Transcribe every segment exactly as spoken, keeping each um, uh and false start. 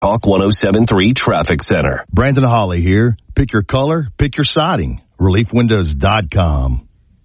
Talk one oh seven point three Traffic Center. Brandon Holly here. Pick your color, pick your siding. relief windows dot com.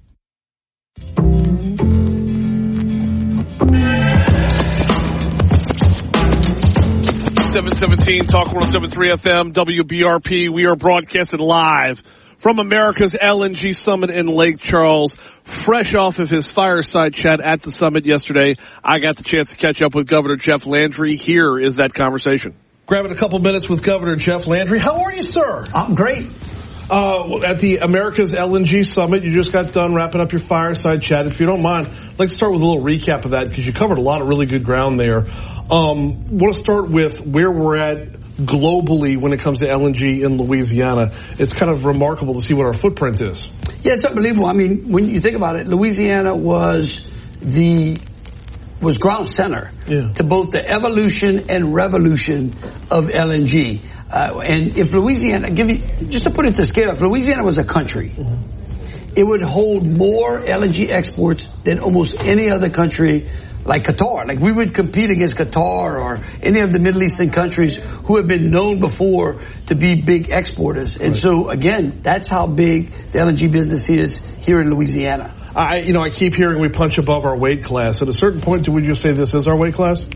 seven seventeen Talk one oh seven point three F M, W B R P. We are broadcasting live from America's L N G Summit in Lake Charles. Fresh off of his fireside chat at the summit yesterday, I got the chance to catch up with Governor Jeff Landry. Here is that conversation. Grabbing a couple minutes with Governor Jeff Landry. How are you, sir? I'm great. Uh, at the America's L N G Summit, you just got done wrapping up your fireside chat. If you don't mind, I'd like to start with a little recap of that because you covered a lot of really good ground there. Um, want to start with where we're at globally when it comes to L N G in Louisiana. It's kind of remarkable to see what our footprint is. Yeah, it's unbelievable. I mean, when you think about it, Louisiana was the was ground center yeah. to both the evolution and revolution of L N G. Uh, and if Louisiana, give you, just to put it to scale, if Louisiana was a country, mm-hmm. it would hold more L N G exports than almost any other country, like Qatar. Like we would compete against Qatar or any of the Middle Eastern countries who have been known before to be big exporters. And right. so again, that's how big the L N G business is here in Louisiana. I, you know, I keep hearing we punch above our weight class. At a certain point, would you say this is our weight class?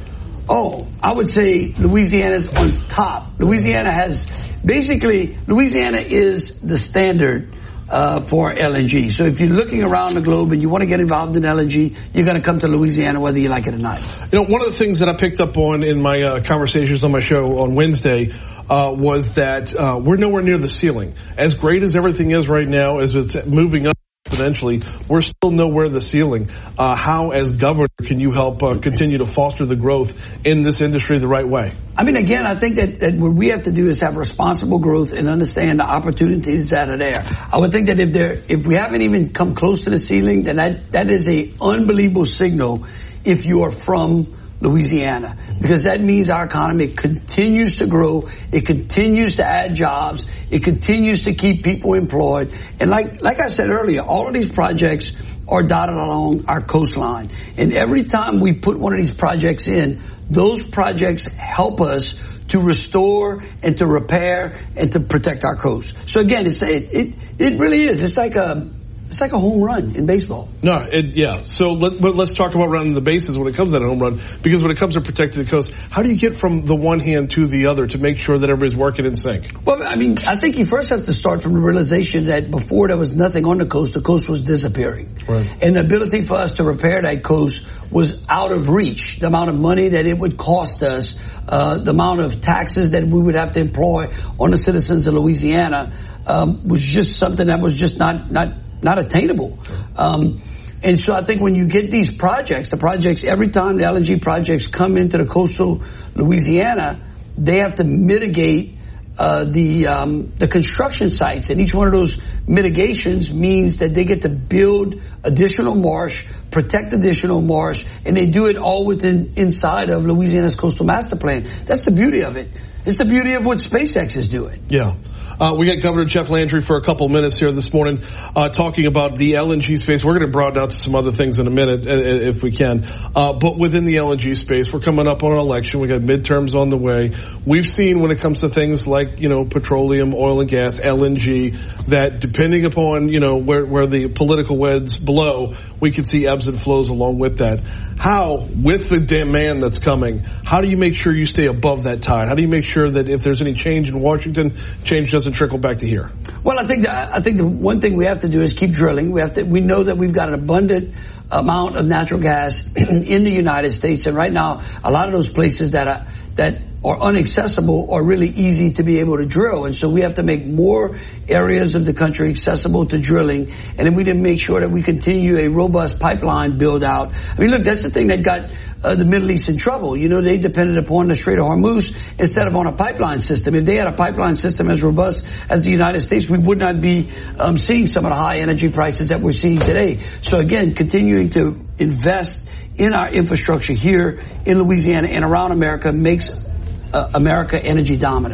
Oh, I would say Louisiana's on top. Louisiana has, basically, Louisiana is the standard uh, for L N G. So if you're looking around the globe and you want to get involved in L N G, you're going to come to Louisiana whether you like it or not. You know, one of the things that I picked up on in my uh, conversations on my show on Wednesday uh, was that uh, we're nowhere near the ceiling. As great as everything is right now, as it's moving up exponentially, we're still nowhere the ceiling. Uh, how, as governor, can you help uh, continue to foster the growth in this industry the right way? I mean, again, I think that, that what we have to do is have responsible growth and understand the opportunities that are there. I would think that if there, if we haven't even come close to the ceiling, then that, that is a unbelievable signal if you are from Louisiana, because that means our economy continues to grow, it continues to add jobs, it continues to keep people employed. And like, like I said earlier, all of these projects are dotted along our coastline. And every time we put one of these projects in, those projects help us to restore and to repair and to protect our coast. So again, it's, it, it, it really is. It's like a, It's like a home run in baseball. No, it, yeah. So let, let's talk about running the bases when it comes to that home run, because when it comes to protecting the coast, how do you get from the one hand to the other to make sure that everybody's working in sync? Well, I mean, I think you first have to start from the realization that before there was nothing on the coast, the coast was disappearing. Right. And the ability for us to repair that coast was out of reach. The amount of money that it would cost us, uh, the amount of taxes that we would have to employ on the citizens of Louisiana, um, was just something that was just not, not, not attainable. Um, and so I think when you get these projects, the projects, every time the L N G projects come into the coastal Louisiana, they have to mitigate uh, the um, the construction sites. And each one of those mitigations means that they get to build additional marsh, protect additional marsh, and they do it all within inside of Louisiana's coastal master plan. That's the beauty of it. It's the beauty of what SpaceX is doing. Yeah. Uh, we got Governor Jeff Landry for a couple minutes here this morning, uh, talking about the L N G space. We're going to broaden out to some other things in a minute, uh, if we can. Uh, but within the L N G space, we're coming up on an election. We got midterms on the way. We've seen when it comes to things like, you know, petroleum, oil and gas, L N G, that depending upon, you know, where, where the political winds blow, we can see ebbs and flows along with that. How, with the demand that's coming, how do you make sure you stay above that tide? How do you make sure that if there's any change in Washington, change doesn't trickle back to here? Well, I think that, I think the one thing we have to do is keep drilling. We have to. We know that we've got an abundant amount of natural gas in the United States, and right now, a lot of those places that are that are inaccessible are really easy to be able to drill, and so we have to make more areas of the country accessible to drilling, and then we need to make sure that we continue a robust pipeline build out. I mean, look, that's the thing that got Uh, the Middle East in trouble. You know, they depended upon the Strait of Hormuz instead of on a pipeline system. If they had a pipeline system as robust as the United States, we would not be um, seeing some of the high energy prices that we're seeing today. So again, continuing to invest in our infrastructure here in Louisiana and around America makes uh, America energy dominant.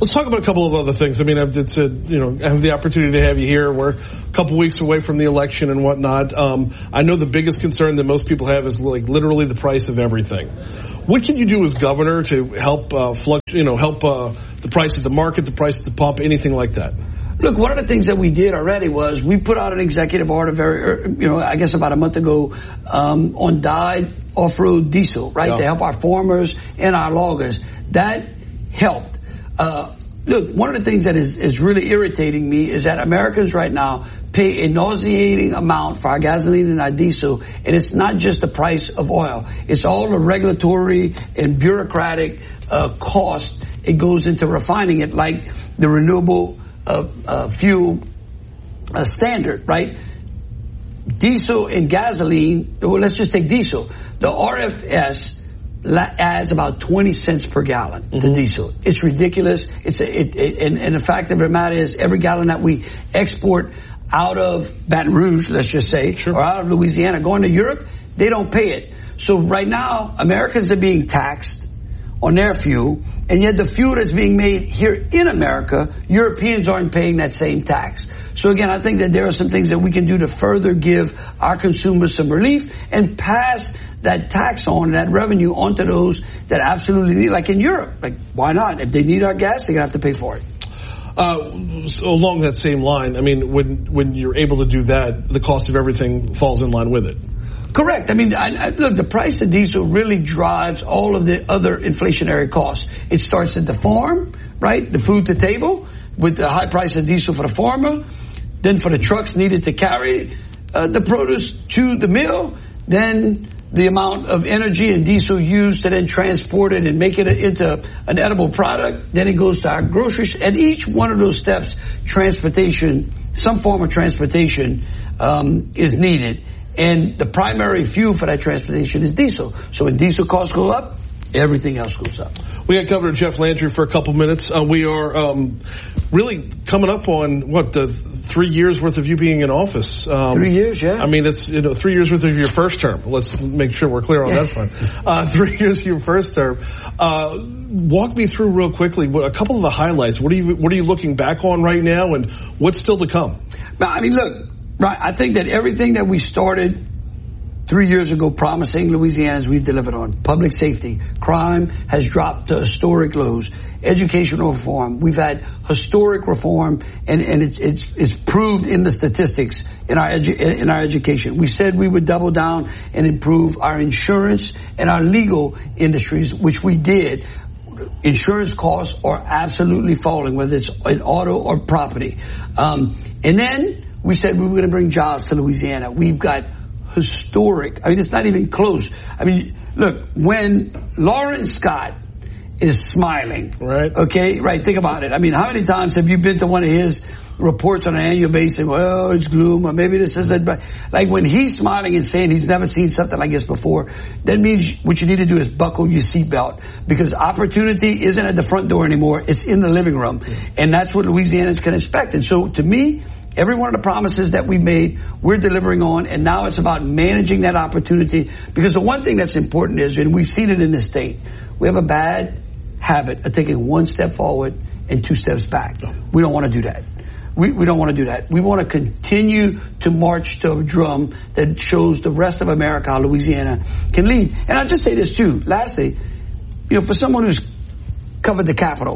Let's talk about a couple of other things. I mean, I've it's a, you know, I have the opportunity to have you here. We're a couple weeks away from the election and whatnot. Um, I know the biggest concern that most people have is like literally the price of everything. What can you do as governor to help, uh, fluctuate, you know, help uh, the price of the market, the price of the pump, anything like that? Look, one of the things that we did already was we put out an executive order very, you know, I guess about a month ago, um, on dyed off-road diesel, right, yeah. to help our farmers and our loggers. That helped. Uh, look, one of the things that is, is really irritating me is that Americans right now pay a nauseating amount for our gasoline and our diesel, and it's not just the price of oil. It's all the regulatory and bureaucratic uh, cost it goes into refining it, like the renewable uh, uh, fuel uh, standard, right? Diesel and gasoline, well, let's just take diesel. The R F S adds about twenty cents per gallon to mm-hmm. diesel. It's ridiculous. It's a, it, it, and, and the fact of the matter is every gallon that we export out of Baton Rouge, let's just say, sure. or out of Louisiana, going to Europe, they don't pay it. So right now, Americans are being taxed on their fuel, and yet the fuel that's being made here in America, Europeans aren't paying that same tax. So again, I think that there are some things that we can do to further give our consumers some relief and pass that tax on, that revenue onto those that absolutely need, like in Europe. Like, why not? If they need our gas, they're going to have to pay for it. Uh, so along that same line, I mean, when when you're able to do that, the cost of everything falls in line with it. Correct. I mean, I, I, look, the price of diesel really drives all of the other inflationary costs. It starts at the farm, right? The food to table, with the high price of diesel for the farmer, then for the trucks needed to carry uh, the produce to the mill, then the amount of energy and diesel used to then transport it and make it into an edible product. Then it goes to our groceries. At each one of those steps, transportation, some form of transportation um, is needed. And the primary fuel for that transportation is diesel. So when diesel costs go up, everything else goes up. We got Governor Jeff Landry for a couple minutes. Uh, we are um, really coming up on, what, the three years worth of you being in office. Um, three years, yeah. I mean, it's, you know, three years worth of your first term. Let's make sure we're clear on that front. Uh, three years of your first term. Uh, walk me through real quickly a couple of the highlights. What are you, what are you looking back on right now, and what's still to come? I mean, look, right, I think that everything that we started three years ago promising Louisianans, we've delivered on. Public safety. Crime has dropped to historic lows. Educational reform. We've had historic reform, and, and it's, it's, it's proved in the statistics in our, edu- in our education. We said we would double down and improve our insurance and our legal industries, which we did. Insurance costs are absolutely falling, whether it's an auto or property. Um, and then we said we were going to bring jobs to Louisiana. We've got historic. I mean, it's not even close. I mean, look, when Lawrence Scott is smiling, right? Okay, right. Think about it. I mean, how many times have you been to one of his reports on an annual basis? Well, it's gloom, or maybe this is it. But like when he's smiling and saying he's never seen something like this before, that means what you need to do is buckle your seatbelt, because opportunity isn't at the front door anymore. It's in the living room, and that's what Louisianans can expect. And so, to me, every one of the promises that we made, we're delivering on, and now it's about managing that opportunity. Because the one thing that's important is, and we've seen it in this state, we have a bad habit of taking one step forward and two steps back. We don't want to do that. We, we don't want to do that. We want to continue to march to a drum that shows the rest of America how Louisiana can lead. And I'll just say this too. Lastly, you know, for someone who's covered the Capitol,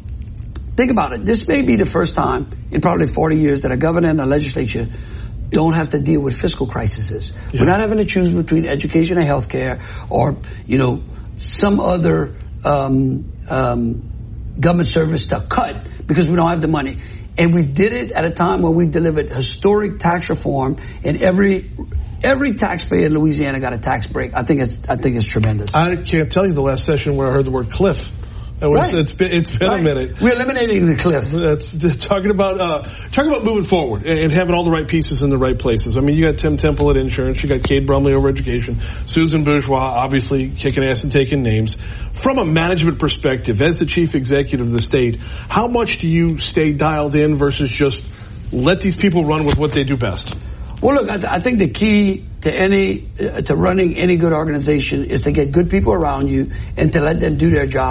think about it. This may be the first time in probably forty years that a governor and a legislature don't have to deal with fiscal crises. Yeah. We're not having to choose between education and health care, or, you know, some other um, um, government service to cut because we don't have the money. And we did it at a time when we delivered historic tax reform, and every every taxpayer in Louisiana got a tax break. I think it's I think it's tremendous. I can't tell you the last session where I heard the word cliff. It was, right. It's been, it's been right. a minute. We're eliminating the cliff. That's talking about, uh, talking about moving forward and, and having all the right pieces in the right places. I mean, you got Tim Temple at insurance. You got Cade Brumley over education. Susan Bourgeois, obviously kicking ass and taking names. From a management perspective, as the chief executive of the state, how much do you stay dialed in versus just let these people run with what they do best? Well, look, I, th- I think the key to any uh, to running any good organization is to get good people around you and to let them do their job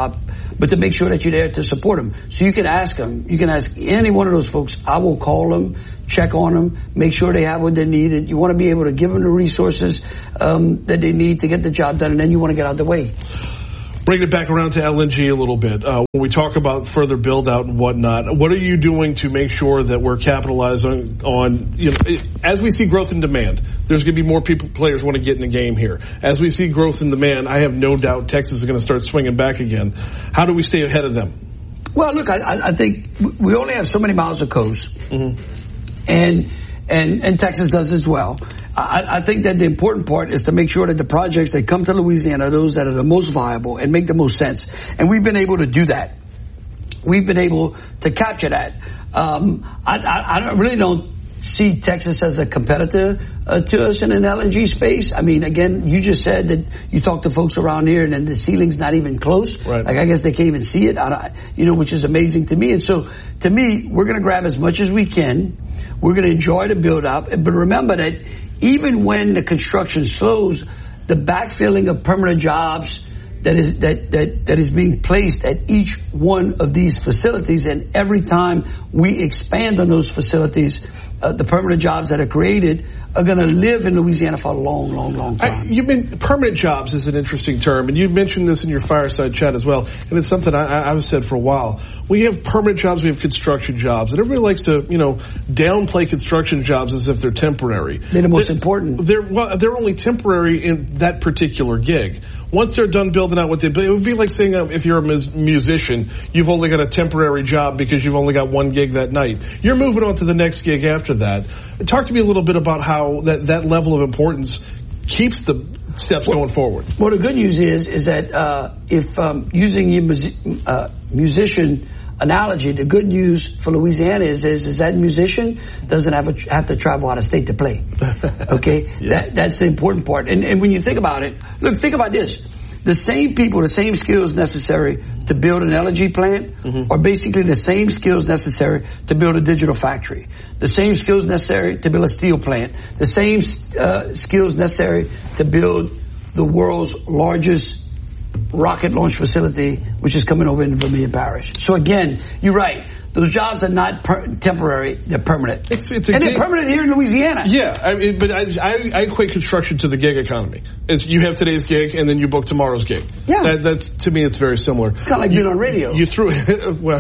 but to make sure that you're there to support them. So you can ask them. You can ask any one of those folks. I will call them, check on them, make sure they have what they need. You want to be able to give them the resources um, that they need to get the job done, and then you want to get out of the way. Bringing it back around to L N G a little bit. Uh, when we talk about further build out and whatnot, what are you doing to make sure that we're capitalizing on, you know, as we see growth in demand, there's going to be more people, players want to get in the game here. As we see growth in demand, I have no doubt Texas is going to start swinging back again. How do we stay ahead of them? Well, look, I, I think we only have so many miles of coast, mm-hmm. and, and, and Texas does as well. I, I think that the important part is to make sure that the projects that come to Louisiana are those that are the most viable and make the most sense. And we've been able to do that. We've been able to capture that. Um, I, I, I don't, really don't see Texas as a competitor uh, to us in an L N G space. I mean, again, you just said that you talk to folks around here and then the ceiling's not even close. Right. Like, I guess they can't even see it, I, you know, which is amazing to me. And so, to me, we're going to grab as much as we can. We're going to enjoy the build up. But remember that even when the construction slows, the backfilling of permanent jobs that is that, that that is being placed at each one of these facilities, and every time we expand on those facilities, uh, the permanent jobs that are created are going to live in Louisiana for a long, long, long time. I, you've been permanent jobs is an interesting term, and you mentioned this in your fireside chat as well. And it's something I, I've said for a while. We have permanent jobs, we have construction jobs, and everybody likes to, you know, downplay construction jobs as if they're temporary. They're the most they're, important. They're well, they're only temporary in that particular gig. Once they're done building out what they build, it would be like saying um, if you're a mus- musician, you've only got a temporary job because you've only got one gig that night. You're moving on to the next gig after that. Talk to me a little bit about how that, that level of importance keeps the steps well, going forward. Well, the good news is is that uh, if um, using your mus- uh, musician analogy, the good news for Louisiana is is, is that musician doesn't have a, have to travel out of state to play. Okay, yeah. that that's the important part. And and when you think about it, look, think about this: the same people, the same skills necessary to build an L N G plant, mm-hmm. are basically the same skills necessary to build a digital factory. The same skills necessary to build a steel plant. The same uh, skills necessary to build the world's largest rocket launch facility, which is coming over in Vermilion Parish. So again, you're right. Those jobs are not per- temporary; they're permanent. It's, it's a and gig. They're permanent here in Louisiana. Yeah, I mean, but I, I, I equate construction to the gig economy. It's, you have today's gig, and then you book tomorrow's gig. Yeah, that, that's to me, it's very similar. It's kind of like you, being on radio. You threw it. Well,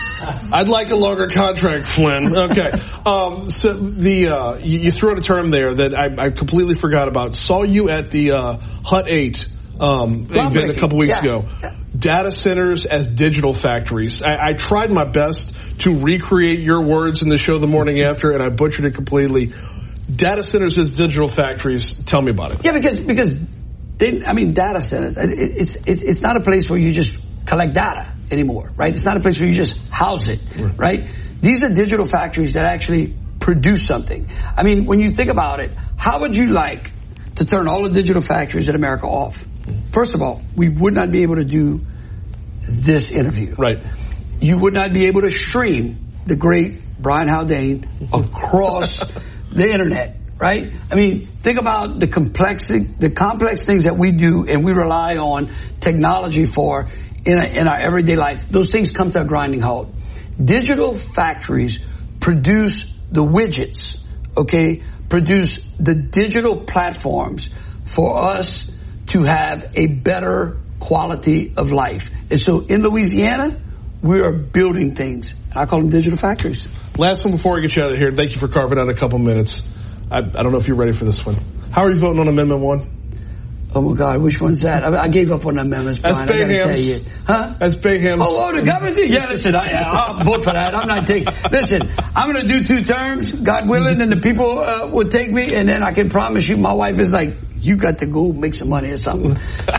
I'd like a longer contract, Flynn. Okay, um, so the uh, you, you threw out a term there that I, I completely forgot about. Saw you at the uh, Hut eight. Um, event a couple weeks yeah. ago. Data centers as digital factories. I, I tried my best to recreate your words in the show the morning after, and I butchered it completely. Data centers as digital factories. Tell me about it. Yeah, because because they, I mean, data centers. It, it's it's it's not a place where you just collect data anymore, right? It's not a place where you just house it, right? right? These are digital factories that actually produce something. I mean, when you think about it, how would you like to turn all the digital factories in America off? First of all, we would not be able to do this interview. Right. You would not be able to stream the great Brian Haldane across the internet, right? I mean, think about the complexity, the complex things that we do and we rely on technology for in, a, in our everyday life. Those things come to a grinding halt. Digital factories produce the widgets, okay, produce the digital platforms for us to have a better quality of life. And so in Louisiana, we are building things. I call them digital factories. Last one before we get you out of here. Thank you for carving out a couple minutes. I, I don't know if you're ready for this one. How are you voting on Amendment one? Oh my God, which one's that? I, I gave up on the amendments, Brian. That's Bayham's. Huh? That's Bayham's. Oh, oh, the government? Yeah, listen, I, I'll vote for that. I'm not taking, listen, I'm going to do two terms, God willing, and the people uh, will take me, and then I can promise you, my wife is like, you got to go make some money or something.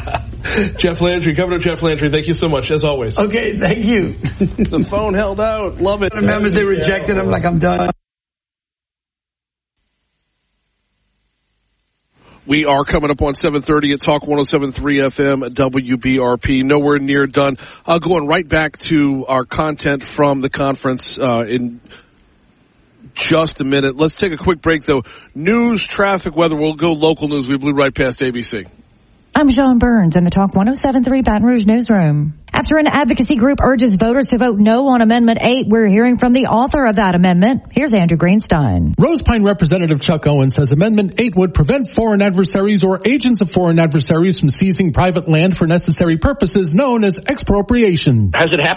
Jeff Landry, Governor Jeff Landry, thank you so much, as always. Okay, thank you. The phone held out. Love it. The members, they rejected him like I'm done. We are coming up on seven thirty at Talk one oh seven point three F M W B R P. Nowhere near done. Uh, going right back to our content from the conference uh, in just a minute. Let's take a quick break, though. News, traffic, weather. We'll go local news. We blew right past A B C. I'm Sean Burns in the Talk one oh seven point three Baton Rouge Newsroom. After an advocacy group urges voters to vote no on Amendment eight, we're hearing from the author of that amendment. Here's Andrew Greenstein. Rose Pine Representative Chuck Owen says Amendment eight would prevent foreign adversaries or agents of foreign adversaries from seizing private land for necessary purposes known as expropriation. Has it happened